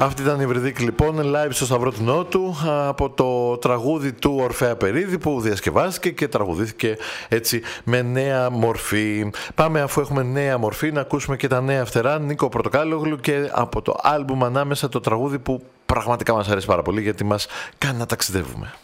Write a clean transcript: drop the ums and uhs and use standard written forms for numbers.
Αυτή ήταν η Ευρυδίκη λοιπόν, live στο Σταυρό του Νότου, από το τραγούδι του Ορφέα Περίδη που διασκευάστηκε και τραγουδήθηκε έτσι με νέα μορφή. Πάμε, αφού έχουμε νέα μορφή, να ακούσουμε και τα νέα φτερά Νίκο Πορτοκάλογλου και από το άλμπουμ Ανάμεσα, το τραγούδι που πραγματικά μας αρέσει πάρα πολύ γιατί μας κάνει να ταξιδεύουμε.